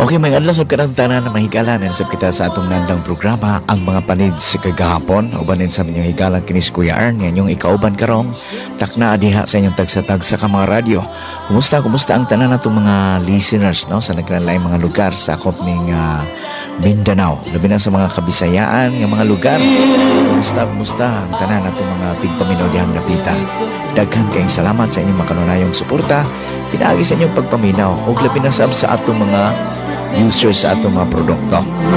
Okay, may adlas o kanang na mahigalanan sa kita sa atong nandang programa ang mga panid sa kagahapon. Ubanin sa inyong higalang kinis Kuya Arn, inyong ikauban karong takna adiha sa inyong tagsatag sa mga radyo. Kumusta ang tanan natong mga listeners no sa naglalay mga lugar sa akop ning Mindanao, labi na sa mga Kabisayaan ng mga lugar. Kumusta ang tanan natong mga tigpaminaw dihang napita. Daghan kayong salamat sa inyong makanunayong suporta, pinaagi sa inyong pagpaminaw ug labi na sa atong mga users sa atong mga produkto.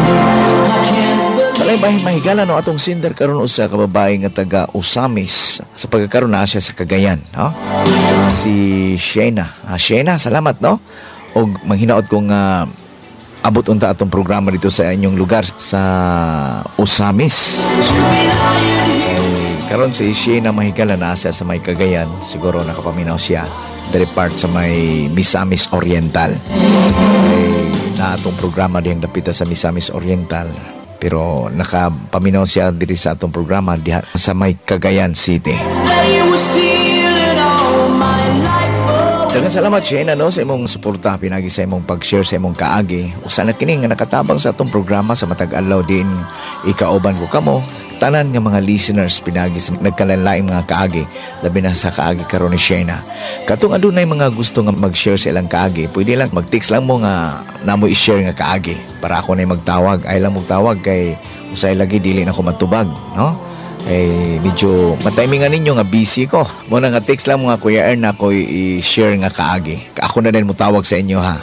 Sa lain mahigala no atong sinder karon usa ka babae nga taga Usamis sa pagkakaroon na siya sa Cagayan, no? Si Shena. Shena, salamat no. Og manghinaot kong abot unta atong programa dito sa inyong lugar sa Usamis. Karon si Shena mahigala na siya sa may Cagayan, siguro nakapaminaw siya dari part sa may Misamis Oriental. Na atong programa diyang dapita sa Misamis Oriental, pero nakapaminaw siya diri sa atong programa diha sa may Cagayan City. Daghang salamat Shena no sa imong suporta, pinagi sa imong pag-share sa imong kaagi. Usa na kini nga nakatabang sa atong programa sa matag adlaw din ikauban ko kamo tanan nga mga listeners pinagi sa nagkalalaing mga kaagi, labi na sa kaagi karon ni Shena. Katong adunay mga gusto nga mag-share sa ilang kaagi, pwede lang mag-text lang mo nga namo i-share nga kaagi para ako na magtawag. Ay lang magtawag kay usay lagi dili na ko matubag, no? Medyo matimingan ninyo nga busy ko. Mo na nga text lang mo nga Kuya Ern ako i-share nga kaagi. Ako na din mo tawag sa inyo ha.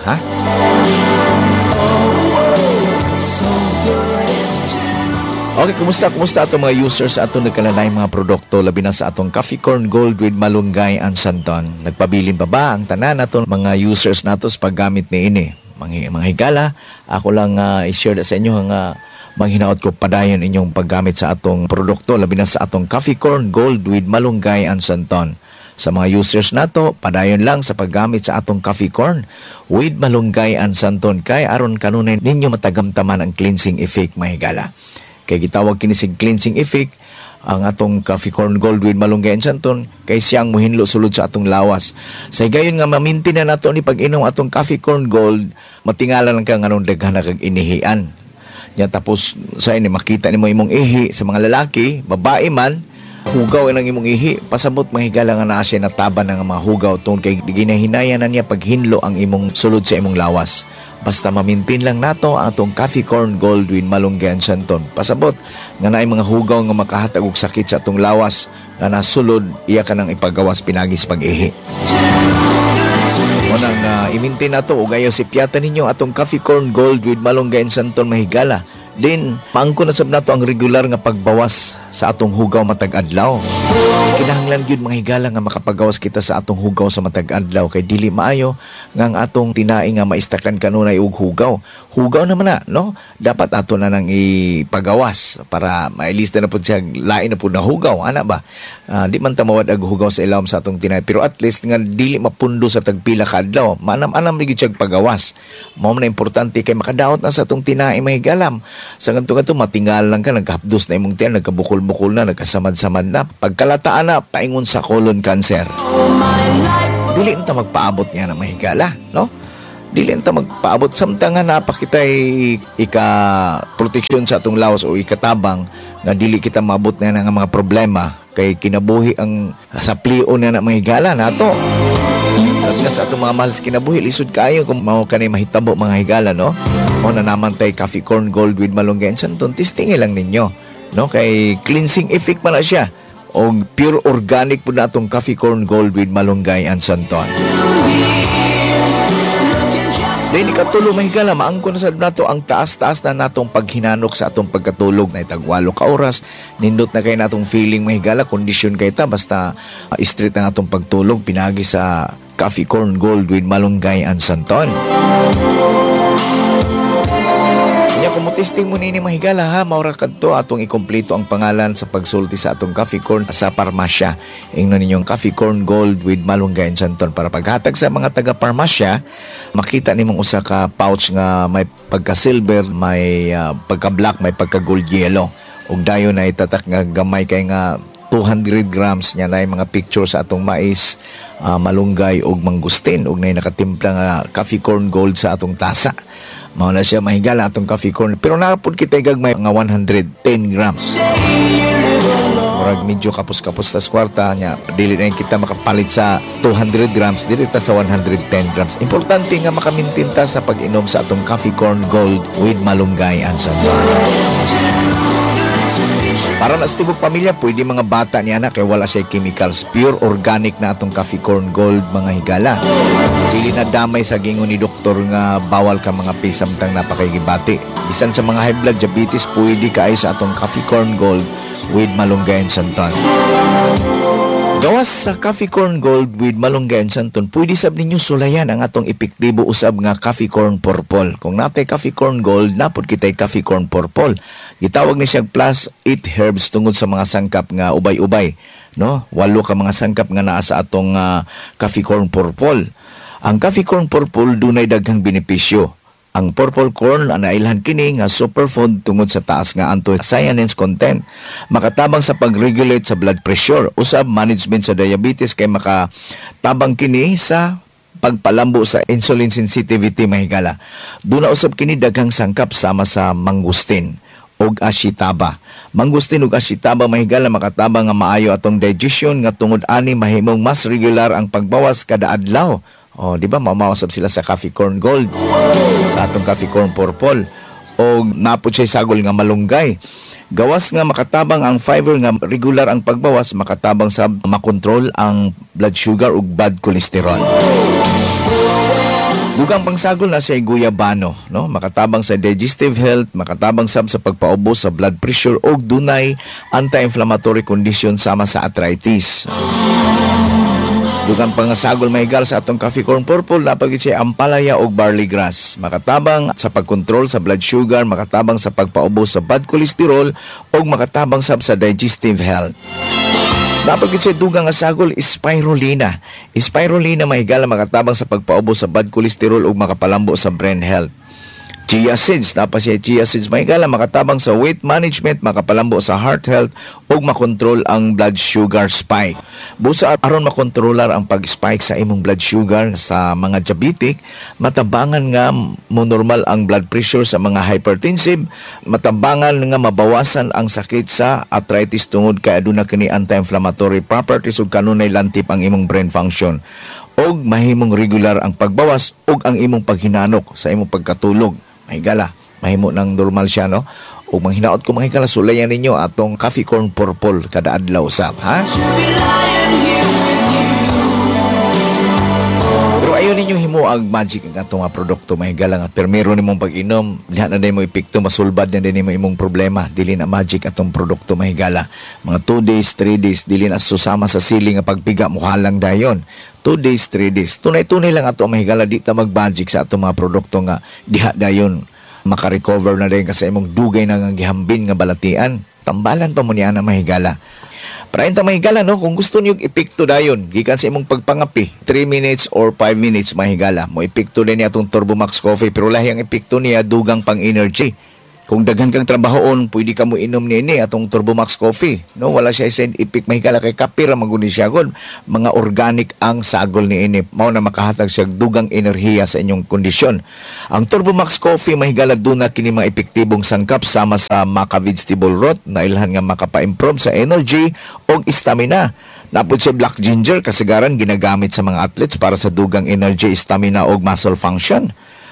Okay, kumusta atong mga users sa atong nagkalalay mga produkto, labi na sa atong Coffee Corn Gold with Malunggay and Santon. Nagpabilin pa ba ang tanan naton mga users nato sa paggamit ni ini? Mga higala, ako lang i-share sa inyo nga manghinaot ko padayon inyong paggamit sa atong produkto, labi na sa atong Coffee Corn Gold with Malunggay and Santon. Sa mga users nato, padayon lang sa paggamit sa atong Coffee Corn with Malunggay and Santon kay aron kanunay ninyo matagamtaman ang cleansing effect mga higala. Kay gitawag kini sig cleansing effect ang atong Coffee Corn Gold with Malunggay and Santon kay siyang muhinlo sulod sa atong lawas. Sa gayon nga maminti na nato ni pag-inom atong Coffee Corn Gold, matingala lang ka nganong daghan na kag inihian. Nya tapos sa ini makita nimo imong ihi sa mga lalaki, babae man, hugaw ang imong ihi, pasabot mahigala nga naa siya nataban ng mga hugaw tungod kay ginahinayan na niya paghinlo ang imong sulod sa imong lawas. Basta mamintin lang nato ang atong Coffee Corn Gold with Malunggay and Santon. Pasabot nga naay mga hugaw nga makahatag og sakit sa atong lawas nga nasulod iya ka nang ipagawas pinagis pag-ihi. Unang imintin nato ug ayaw sipyatan ninyo atong Coffee Corn Gold with Malunggay and Santon mahigala. Din, maangko na sab nato ang regular nga pagbawas sa atong hugaw matag adlaw. Kinahanglan gyud mga higala nga makapagawas kita sa atong hugaw sa matag adlaw kay dili maayo nga ang atong tinaing nga maistakan kanunay og hugaw. Hugaw naman na, no? Dapat ato na nang ipagawas para mailista na po siya lain na po na hugaw, ana ba? Di man ta mawad ag hugaw sa ilawom sa atong tinay, pero at least nga dili mapundo sa tagpila ka adlaw. Manam-anam ligi siya pagawas. Mao na importante kay makadaot na sa atong tinay mahigalam. Sa ganto matingal lang ka, nagkahapdos na imong tiyan, nagkabukol-bukol na, nagkasamad-samad na. Pagkalataan na, paingon sa colon cancer. Dili nta magpaabot niya na mahigala, no? Dili nta magpaabot. Samtang nga napakitay ika-proteksyon sa atong lawas o ikatabang na dili kita maabot na nga mga problema kay kinabuhi ang saplio na mahigala nato. Kasi sa atong mga mahal sa kinabuhi, lisod kayo kung mao kanay mahitabo mga higala, no? O na naman tay Coffee Corn Gold with Malunggay and Santon, testingin lang ninyo, no? Kay cleansing effect pa na siya. O pure organic po na itong Coffee Corn Gold with Malunggay and Santon. Dahil ikatulo mahigala, maangko na sa nato ang taas-taas na natong paghinanok sa atong pagkatulog na itagwalo ka oras. Nindot na kayo natong feeling mahigala, kondisyon kayo ta, basta straight na natong pagtulog, pinagi sa Coffee Corn Gold with Malunggay and Santon. Kung testing mo nini mahigala ha, maura kadto atong ikompleto ang pangalan sa pagsulti sa atong Coffee Corn sa parmasya. Ingnon ninyong Coffee Corn Gold with Malunggay and Santon para paghatag sa mga taga-parmasya, makita nimong usa ka pouch nga may pagka-silver, may pagka-black, may pagka-gold yellow. Ug dayon na itatak nga gamay kay nga 200 grams niya na yung mga picture sa atong mais, malunggay ug mangustin ug nay nakatimpla nga Coffee Corn Gold sa atong tasa. Mao na siya mahigala atong coffee corn. Pero napod kita gagmay nga 110 grams. Murag medyo kapos-kapos tas kwarta niya. Dili na kita makapalit sa 200 grams, dili ta sa 110 grams. Importante nga makamintin ta sa pag-inom sa atong coffee corn gold with malunggay and santan. Para na sa tibok pamilya, pwede mga bata niya na kaya wala siya chemicals. Pure organic na atong coffee corn gold mga higala. Dili na damay sa gingon ni doktor nga bawal ka mga pisamtang napakaigibati. Bisan sa mga high blood diabetes, pwede kaay sa atong coffee corn gold with malunggay and santan. Gawas sa coffee corn gold with malunggay and santan, pwede sab ninyo sulayan ang atong epektibo usab nga coffee corn purple. Kung natay coffee corn gold, napod kitay coffee corn purple. Gitawag ni siya plus 8 herbs tungod sa mga sangkap nga ubay-ubay, no? 8 ka mga sangkap nga naa sa atong coffee corn purple. Ang coffee corn purple dunay daghang benepisyo. Ang purple corn anailhan kini nga superfood tungod sa taas nga anthocyanins content. Makatabang sa pag-regulate sa blood pressure, usab management sa diabetes kay makatabang kini sa pagpalambo sa insulin sensitivity mahigala. Duna usab kini daghang sangkap sama sa mangustin ug ashitaba. Mangustin ug ashitaba mahigala makatabang nga maayo atong digestion nga tungod ani mahimong mas regular ang pagbawas kada adlaw. Oh, di ba mamawasab sila sa coffee corn gold, sa atong coffee corn purple, o napod siya sagol nga malunggay. Gawas nga makatabang ang fiber nga regular ang pagbawas, makatabang sa makontrol ang blood sugar ug bad cholesterol. Dugang pangsagol na siya guyabano, no? Makatabang sa digestive health, makatabang sab sa pagpaubos sa blood pressure ug dunay anti-inflammatory condition sama sa arthritis. Dugang pangasagol mahigal sa atong coffee corn purple, napagid siya ampalaya o barley grass. Makatabang sa pagkontrol sa blood sugar, makatabang sa pagpaubos sa bad cholesterol, o makatabang sa digestive health. Napagid siya dugang asagol spirulina. Spirulina mahigal makatabang sa pagpaubos sa bad cholesterol o makapalambo sa brain health. Chia seeds, tapos siya chia seeds mahigala makatabang sa weight management, makapalambo sa heart health ug makontrol ang blood sugar spike. Busa aron makontrolar ang pag-spike sa imong blood sugar sa mga diabetic, matabangan nga mo normal ang blood pressure sa mga hypertensive, matabangan nga mabawasan ang sakit sa arthritis tungod kay aduna kini anti-inflammatory properties ug kanunay lantip ang imong brain function. Og mahimong regular ang pagbawas og ang imong paghinanok sa imong pagkatulog. Mahigala, mahimo ng normal siya, no? O manghinaot ko mahigala, sulayan ninyo atong coffee corn purple kada adlaw sab, ha? Pero ayaw ninyo himo ang magic ang atong produkto mahigala nga permero nimong pag-inom, diha na din mo epekto, masulbad na din mo imong problema. Dili na magic atong produkto mahigala. Mga 2 days, 3 days, dili na susama sa sili nga pagpiga, muhalang dayon. 2 days, 3 days. Tunay-tunay lang ato mahigala, di ta mag-magic sa atong mga produkto nga diha dayon makarecover na rin kasi imong dugay na nga gihambin nga balatian. Tambalan pa mo niya na mahigala. Para ta mahigala, no? Kung gusto niyo epekto dayon, gikan sa imong pagpangapi, 3 minutes or 5 minutes mahigala. Mo epekto din niya itong Turbo Max Coffee, pero lahi ang epekto niya dugang pang energy. Kung daghan kang trabahoon, pwede ka mo inom ni atong Turbo Max Coffee. No, wala siya side effect mahigala kay kapira maguni siya god. Mga organic ang sagol ni ini. Mao na makahatag siya dugang enerhiya sa inyong kondisyon. Ang Turbo Max Coffee mahigala duna kini mga epektibong sangkap sama sa maca vegetable root na ilhan nga makapa-improve sa energy og stamina. Napod siya black ginger kasagaran ginagamit sa mga athletes para sa dugang energy, stamina og muscle function.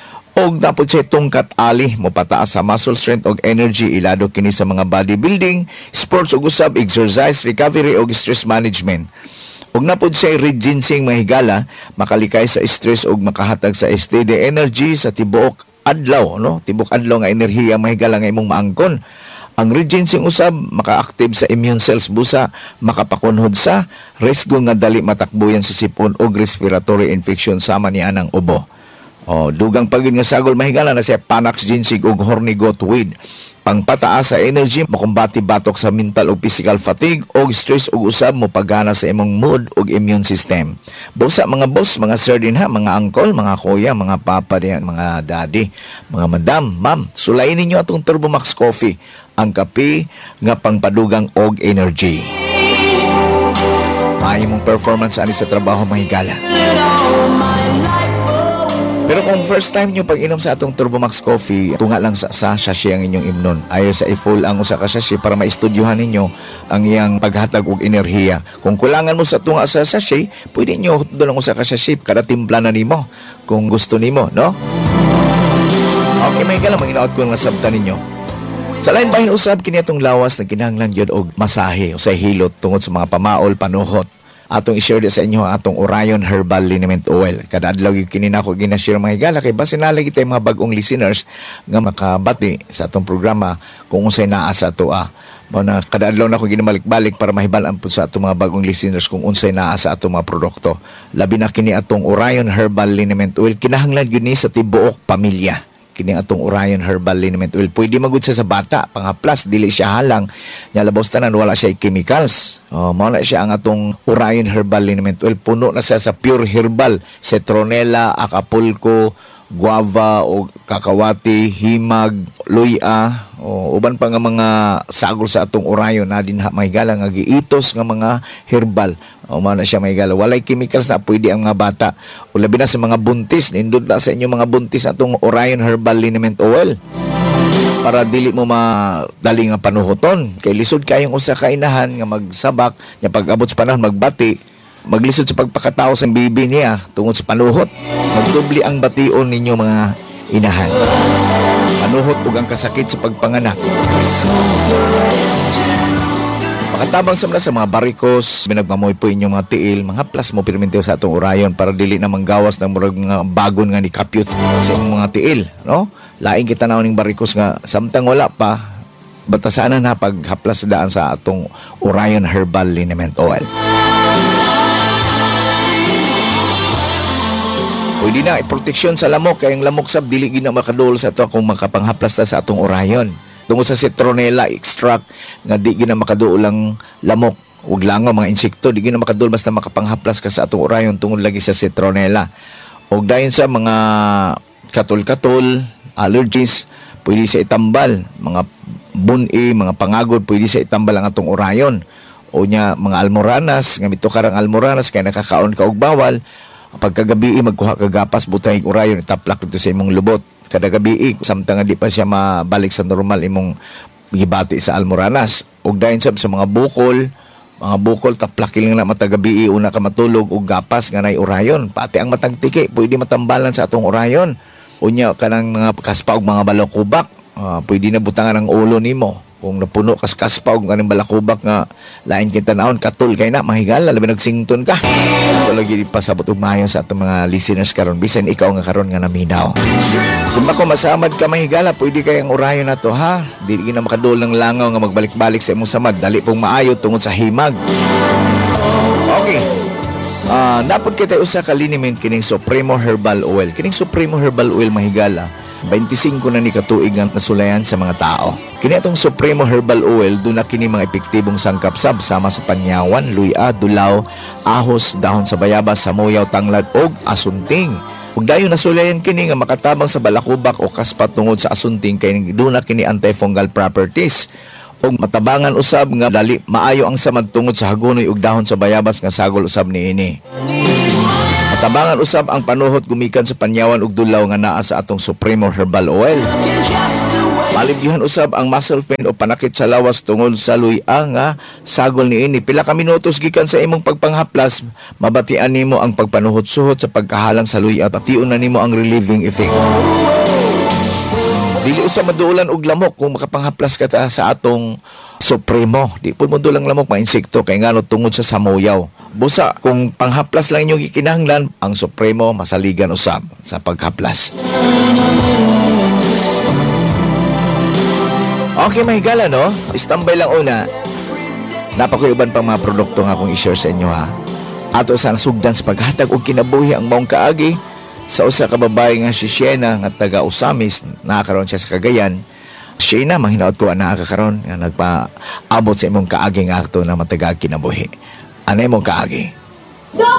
Og napod siya tungkat ali mo pataas sa muscle strength og energy, ilado kini sa mga bodybuilding, sports ug usab exercise, recovery og stress management. Og napod siya red ginseng mahigala, makalikay sa stress og makahatag sa steady energy sa tibuok adlaw, no? Tibuok adlaw nga enerhiya mahigala nga imong maangkon. Ang red ginseng usab maka-active sa immune cells, busa makapakunhod sa risgo nga dali matakbuyan sa sipon og respiratory infection sama ni anang ubo. O, dugang pagin nga sagol mahigala na siya Panax ginseng ug horny goat weed. Pangpataas sa energy, makumbati batok sa mental ug physical fatigue og stress ug usab mo pagana sa imong mood ug immune system. Busa mga boss, mga sir din ha, mga uncle, mga kuya, mga papa din, mga daddy, mga madam, ma'am, sulayin ninyo atong Turbo Max Coffee, ang kape nga pangpadugang og energy. Maayo mong performance ani sa trabaho mahigala. Pero kung first time nyo pag-inom sa atong Turbomax Coffee, tunga lang sa sachet ang inyong imnon. Ayaw sa i-full ang usa ka sachet para maistudyohan ninyo ang iyang paghatag og enerhiya. Kung kulangan mo sa tunga sa sachet, pwede nyo doon ang usa ka sachet kada timpla na nimo kung gusto nimo, no? Okay, may galang manginaot ko nga sabta ninyo. Sa lain bahin usab kini atong lawas na kinahanglan gyud og masahe o sa hilot tungod sa mga pamaol panuhot. Atong i-share sa inyo ang atong Orion Herbal Liniment Oil. Kada adlaw gyud kini nako gina-share mga higala kay base nalag tay mga bag-ong listeners nga makabati sa atong programa kung unsay naa sa ato Mao na kada adlaw nako ginabalik-balik para mahibal-an pud sa atong mga bagong listeners kung unsay naa sa atong mga produkto. Labi na kini atong Orion Herbal Liniment Oil kinahanglan gyud ni sa tibuok pamilya. Kini atong Orion Herbal Liniment Oil pwede magud sa bata panghaplas dili siya halang nya labos tanan wala siya chemicals. Mao na siya ang atong Orion Herbal Liniment Oil, puno na siya sa pure herbal, citronella, acapulco, guava o kakawati, himag, luya o uban pa nga mga sagol sa atong Orion na din mahigala nga giitos nga mga herbal. Mao na siya mahigala, walay chemicals na pwede ang mga bata o labi na sa mga buntis. Nindot na sa inyo mga buntis atong Orion Herbal Liniment Oil para dili mo madali nga panuhoton kay lisod kayong usa ka inahan nga magsabak nya pag-abot sa panahon magbati maglisod sa pagpakatao sa bibi niya tungod sa panuhot. Magdubli ang bation ninyo mga inahan. Panuhot ug ang kasakit sa pagpanganak. Makatabang sa mga barikos, binagmamoy po inyong mga tiil, mga plus mo pirminteo sa atong Orion para dili na manggawas ng murag nga bagon nga ni kapyut sa inyong mga tiil, no? Laing kita na ning barikos nga samtang wala pa batasanan na paghaplas daan sa atong Orion Herbal Liniment Oil. Pwede na iproteksyon sa lamok kay ang lamok sab dili gina makadul sa ato kung makapanghaplas ta sa atong Orion. Tungod sa citronella extract nga di gina makadul ang lamok ug langaw mga insekto di gina makadul basta makapanghaplas ka sa atong Orion tungod lagi sa citronella. Ug dayon sa mga katul-katul, allergies, pwede sa itambal, mga buni, mga pangagod, pwede sa itambal ang atong Orion. O nya mga almoranas, nga mitukarang almoranas kay nakakaon ka og bawal. Pagkagabi magkuha ka gapas butay Orion itaplak dito sa imong lubot kada gabi samtang di pa siya mabalik sa normal imong gibati sa almoranas ug dayon sab sa mga bukol taplak lang na matagabi una ka matulog og gapas nga nay Orion pati ang matang tiki pwede matambalan sa atong Orion unya kanang mga kaspa og mga balakubak pwede na butangan ang ulo nimo kung napuno kas kaspa og kaning balakubak nga lain kita naon katul kay na mahigala labi nagsington ka lagi pasabot og maayo sa atong mga listeners karon bisan ikaw nga karon nga naminaw sumba ko masamad ka mahigala pwede kay ang Orion na to ha dili na makadul ng langaw nga magbalik-balik sa imong samad dali pong maayo tungod sa himag. Okay, napod kita usa ka liniment kining Supremo Herbal Oil. Kining Supremo Herbal Oil mahigala 25 na ni katuig nga nasulayan sa mga tao. Kini atong Supremo Herbal Oil duna kini mga epektibong sangkapsab sama sa panyawan, luya, dulaw, ahos, dahon sa bayabas, samuyaw, tanglad og asunting. Ug dayon nasulayan kini nga makatabang sa balakubak o kaspa tungod sa asunting kay duna kini antifungal properties. Og matabangan usab nga dali maayo ang samad tungod sa hagunoy ug dahon sa bayabas nga sagol usab niini. Matabangan usab ang panuhot gumikan sa panyawan ug dulaw nga naa sa atong Supremo Herbal Oil. Maligyahan usab ang muscle pain o panakit sa lawas tungod sa luya nga sagol niini. Pila ka minutos gikan sa imong pagpanghaplas, mabatian nimo ang pagpanuhot-suhot sa pagkahalang sa luya at tion na nimo ang relieving effect. Dili usab maduulan og lamok kung makapanghaplas ka sa atong Supremo. Di po mo dulang lamok mga insekto kay ngano tungod sa samuyaw. Busa kung panghaplas lang inyong gikinahanglan, ang Supremo masaligan usab sa paghaplas. Okay, mahigala no? Istambay lang una. Napakuyuban pang mga produkto nga akong i-share sa inyo ha. Ato sa sugdan sa paghatag og kinabuhi ang maong kaagi sa usa ka babae nga si Siena nga taga Usamis, nakakaroon siya sa Cagayan. Siena, manghinaot ko ang nakakaroon nga nagpa-abot sa imong kaagi nga ato na matagag kinabuhi. Ano imong kaagi?